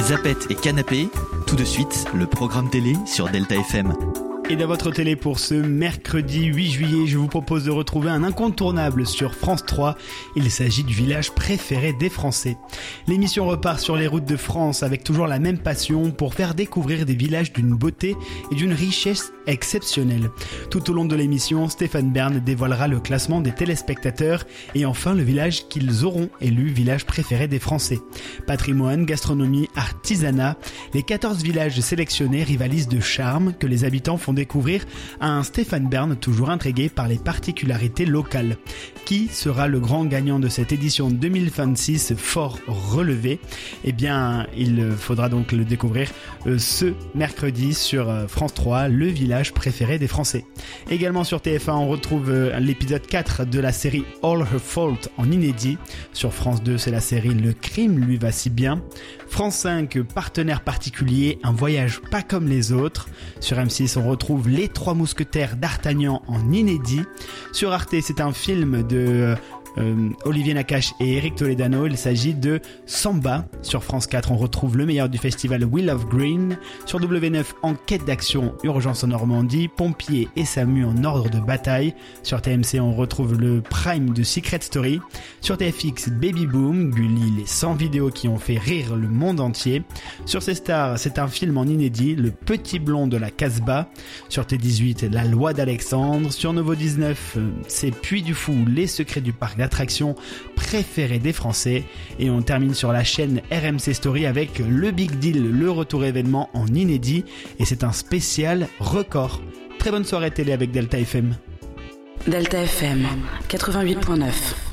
Zapette et Canapé, tout de suite, le programme télé sur Delta FM. Et dans votre télé pour ce mercredi 8 juillet, je vous propose de retrouver un incontournable sur France 3. Il s'agit du village préféré des Français. L'émission repart sur les routes de France avec toujours la même passion pour faire découvrir des villages d'une beauté et d'une richesse exceptionnelle. Tout au long de l'émission, Stéphane Bern dévoilera le classement des téléspectateurs et enfin le village qu'ils auront élu village préféré des Français. Patrimoine, gastronomie, artisanat, les 14 villages sélectionnés rivalisent de charme que les habitants font découvrir à un Stéphane Bern toujours intrigué par les particularités locales. Qui sera le grand gagnant de cette édition 2026 fort relevée ? Eh bien, il faudra donc le découvrir ce mercredi sur France 3, le village préféré des Français. Également sur TF1, on retrouve l'épisode 4 de la série All Her Fault en inédit. Sur France 2, c'est la série Le crime lui va si bien. France 5, partenaire particulier, un voyage pas comme les autres. Sur M6, on retrouve Les Trois Mousquetaires d'Artagnan en inédit. Sur Arte, c'est un film de Olivier Nakache et Eric Toledano. Il s'agit de Samba. Sur France 4, on retrouve le meilleur du festival We Love Green. Sur W9, enquête d'action, urgence en Normandie, pompiers et SAMU en ordre de bataille. Sur TMC, on retrouve le prime de Secret Story. Sur TFX, Baby Boom, Gulli, les 100 vidéos qui ont fait rire le monde entier. Sur C-Star, c'est un film en inédit, Le Petit Blond de la Casbah. Sur T18, La Loi d'Alexandre. Sur Novo 19, c'est Puy du Fou, les secrets du parc d'attractions préférés des Français. Et on termine sur la chaîne RMC Story avec Le Big Deal, le retour événement en inédit. Et c'est un spécial record. Très bonne soirée télé avec Delta FM. Delta FM 88.9.